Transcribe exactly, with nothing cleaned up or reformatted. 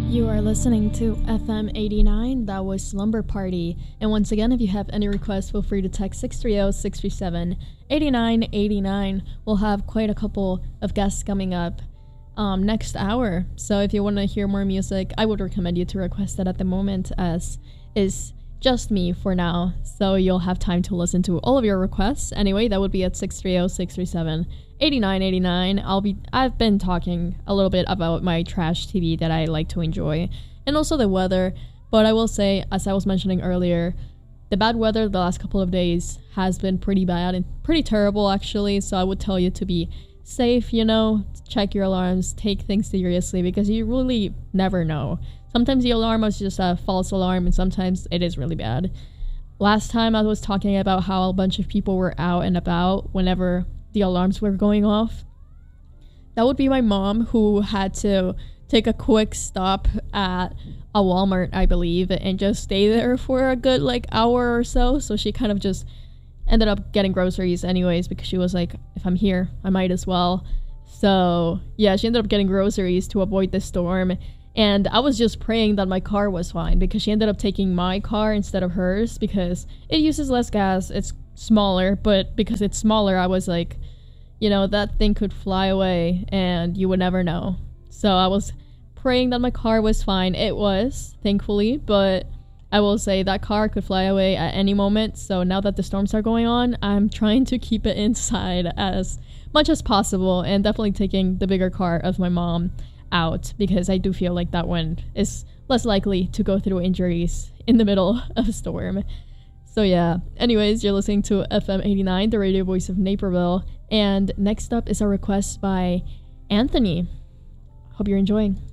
You are listening to F M eighty-nine, that was Slumber Party. And once again, if you have any requests, feel free to text six three zero, six three seven, eight nine eight nine. We'll have quite a couple of guests coming up um, next hour. So if you want to hear more music, I would recommend you to request it at the moment, as is just me for now. So you'll have time to listen to all of your requests. Anyway, that would be at six three zero, six three seven, eight nine eight nine. I'll be I've been talking a little bit about my trash T V that I like to enjoy, and also the weather. But I will say, as I was mentioning earlier, the bad weather the last couple of days has been pretty bad and pretty terrible actually. So I would tell you to be safe, you know, check your alarms, take things seriously, because you really never know. Sometimes the alarm is just a false alarm, and sometimes it is really bad. Last time I was talking about how a bunch of people were out and about whenever the alarms were going off. That would be my mom, who had to take a quick stop at a Walmart, I believe, and just stay there for a good like hour or so. So she kind of just ended up getting groceries anyways, because she was like, if I'm here, I might as well. So yeah, she ended up getting groceries to avoid the storm. And I was just praying that my car was fine, because she ended up taking my car instead of hers, because it uses less gas, it's smaller, but because it's smaller, I was like, you know, that thing could fly away and you would never know. So I was praying that my car was fine. It was, thankfully, but I will say that car could fly away at any moment. So now that the storms are going on, I'm trying to keep it inside as much as possible, and definitely taking the bigger car of my mom out, because I do feel like that one is less likely to go through injuries in the middle of a storm. So yeah, anyways, you're listening to F M eighty-nine, the radio voice of Naperville, and next up is a request by Anthony. Hope you're enjoying.